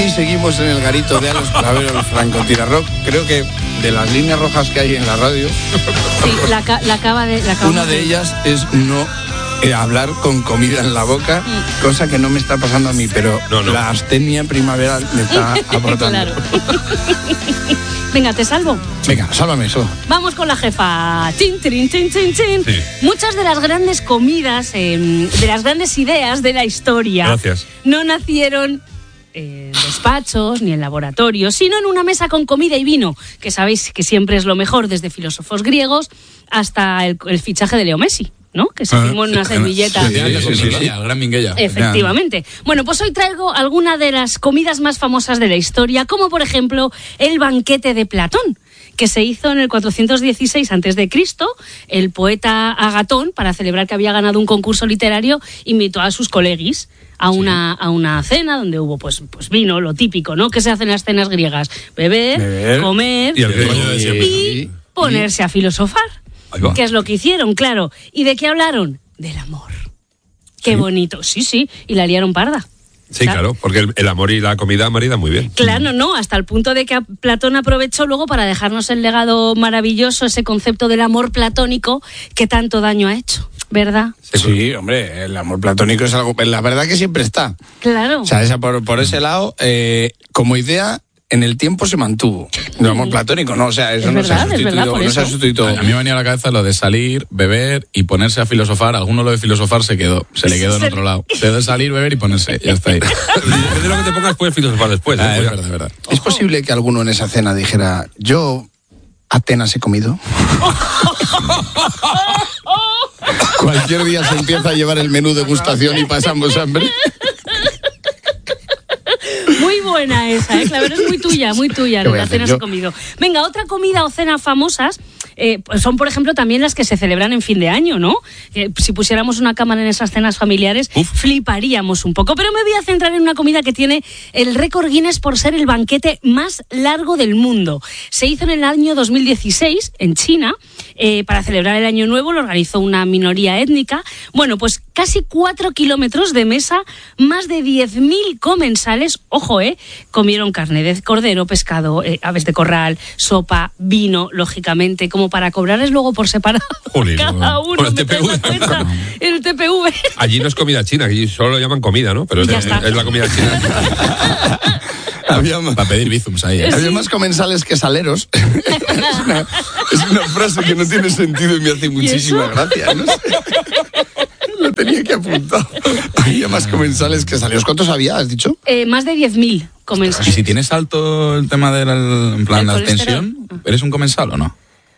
aquí seguimos en el garito de Alex Clavero, el francotirarrock. Creo que de las líneas rojas que hay en la radio, sí, la acaba una de ellas es no hablar con comida en la boca, cosa que no me está pasando a mí, pero la abstemia primaveral me está aportando. Claro. Venga, ¿te salvo? Venga, sálvame eso. Vamos con la jefa. Chin, chin, chin, chin, chin. Sí. Muchas de las grandes comidas, de las grandes ideas de la historia, no nacieron en despachos ni en laboratorios, sino en una mesa con comida y vino, que sabéis que siempre es lo mejor, desde filósofos griegos hasta el fichaje de Leo Messi, ¿no? Que se firmó en una servilleta. Sí, el gran Minguella. Efectivamente. Bueno, pues hoy traigo algunas de las comidas más famosas de la historia, como por ejemplo el banquete de Platón, que se hizo en el 416 a.C. El poeta Agatón, para celebrar que había ganado un concurso literario, invitó a sus colegis a una cena donde hubo pues vino, lo típico, ¿no? ¿Qué se hace en las cenas griegas? Beber, comer y ponerse a filosofar. ¿Qué es lo que hicieron? Claro. ¿Y de qué hablaron? Del amor. Qué bonito. Sí. Y la liaron parda. Sí, claro, porque el amor y la comida maridan muy bien. Claro, no, hasta el punto de que Platón aprovechó luego para dejarnos el legado maravilloso, ese concepto del amor platónico que tanto daño ha hecho, ¿verdad? Sí, hombre, el amor platónico es algo, la verdad que siempre está. Claro. O sea, por ese lado, como idea, en el tiempo se mantuvo. El amor platónico, ¿no? O sea, eso no se ha sustituido. A mí me venía a la cabeza lo de salir, beber y ponerse a filosofar. Alguno lo de filosofar se le quedó en otro lado. Se de salir, beber y ponerse, ya está ahí. Depende de lo que te pongas, puedes filosofar después. Es verdad. ¿Es posible que alguno en esa cena dijera, yo Atenas he comido? Cualquier día se empieza a llevar el menú degustación y pasamos hambre. Muy buena esa, Clavero, es muy tuya, las cenas he comido. Venga, otra comida o cena famosas pues son, por ejemplo, también las que se celebran en fin de año, ¿no? Si pusiéramos una cámara en esas cenas familiares, fliparíamos un poco. Pero me voy a centrar en una comida que tiene el récord Guinness por ser el banquete más largo del mundo. Se hizo en el año 2016 en China. Para celebrar el Año Nuevo lo organizó una minoría étnica. Bueno, pues casi 4 kilómetros de mesa, más de 10.000 comensales, ojo, comieron carne de cordero, pescado, aves de corral, sopa, vino, lógicamente, como para cobrarles luego por separado. Jolín, cada uno. Por el TPV. El TPV. Allí no es comida china, allí solo lo llaman comida, ¿no? Pero es la comida china. Para pedir bizums ahí. Había más comensales que saleros. es una frase que no tiene sentido y me hace muchísima gracia. No sé. Lo tenía que apuntar. Había más comensales que saleros. ¿Cuántos había, has dicho? Más de 10.000 comensales. ¿Y si tienes alto el tema de la tensión, eres un comensal o no?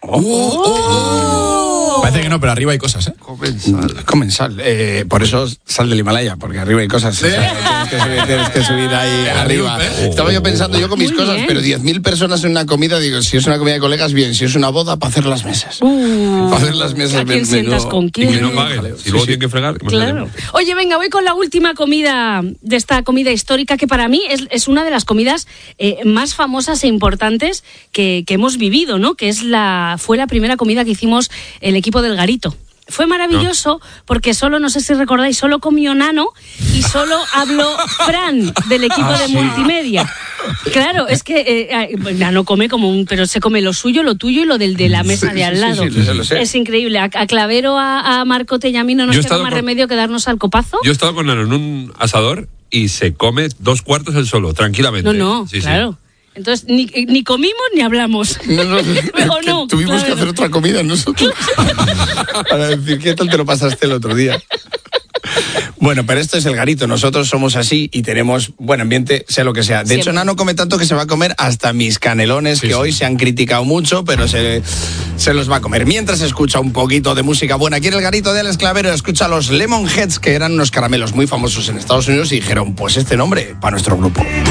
Parece que no, pero arriba hay cosas, ¿eh? Comensal. Por eso sal del Himalaya, porque arriba hay cosas. ¿Sí? Tienes que subir ahí arriba. Estaba yo pensando con mis cosas, pero 10.000 personas en una comida, digo, si es una comida de colegas, bien. Si es una boda, para hacer las mesas. Para hacer las mesas. ¿A quién sientas con quién? Y que no paguen. Si luego tienen que fregar. Claro. Oye, venga, voy con la última comida de esta comida histórica, que para mí es una de las comidas más famosas e importantes que hemos vivido, ¿no? Que fue la primera comida que hicimos el equipo del Garito. Fue maravilloso porque no sé si recordáis, solo comió Nano y solo habló Fran del equipo de multimedia. Claro, es que Nano come pero se come lo suyo, lo tuyo y lo del de la mesa de al lado. Sí, lo sé. Es increíble. A Clavero, a Marcote y a mí no nos queda más remedio que darnos al copazo. Yo he estado con Nano en un asador y se come 2 cuartos él solo, tranquilamente. No, claro. Entonces, ni comimos ni hablamos. No, tuvimos que hacer otra comida nosotros. Para decir, ¿qué tal te lo pasaste el otro día? Bueno, pero esto es el Garito. Nosotros somos así y tenemos buen ambiente, sea lo que sea. De hecho, Nano come tanto que se va a comer hasta mis canelones, que hoy se han criticado mucho, pero se los va a comer. Mientras escucha un poquito de música buena. Aquí en el Garito de Alex Clavero escucha los Lemonheads, que eran unos caramelos muy famosos en Estados Unidos, y dijeron, pues este nombre para nuestro grupo.